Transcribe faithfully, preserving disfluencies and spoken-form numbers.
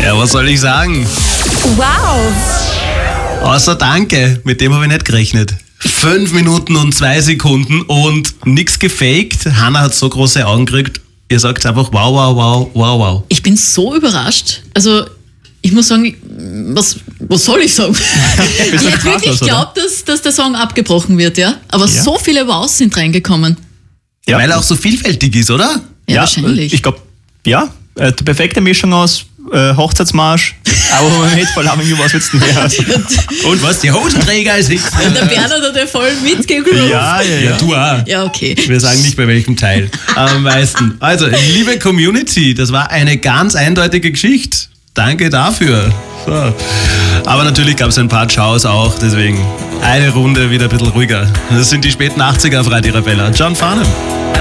Ja, was soll ich sagen? Wow. Außer Danke, mit dem habe ich nicht gerechnet. Fünf Minuten und zwei Sekunden und nix gefaked. Hannah hat so große Augen gekriegt. Ihr sagt einfach wow, wow, wow, wow, wow. Ich bin so überrascht. Also, ich muss sagen, was, was soll ich sagen? Ich hätte wirklich geglaubt, dass, dass der Song abgebrochen wird, ja. Aber ja. so viele Wows sind reingekommen. Ja, weil er auch so vielfältig ist, oder? Ja, ja wahrscheinlich. Ich glaube, ja, äh, die perfekte Mischung aus äh, Hochzeitsmarsch, aber mit voll haben wir was willst du denn her? Und was, die Hosenträger ist? Und der Bernhard hat ja voll mitgegroovet. Ja, ja, ja, du auch. Ja, okay. Wir sagen nicht bei welchem Teil am meisten. Also, liebe Community, das war eine ganz eindeutige Geschichte. Danke dafür. So. Aber natürlich gab es ein paar Chows auch, deswegen eine Runde wieder ein bisschen ruhiger. Das sind die späten achtziger auf Radio Arabella. John Farnham.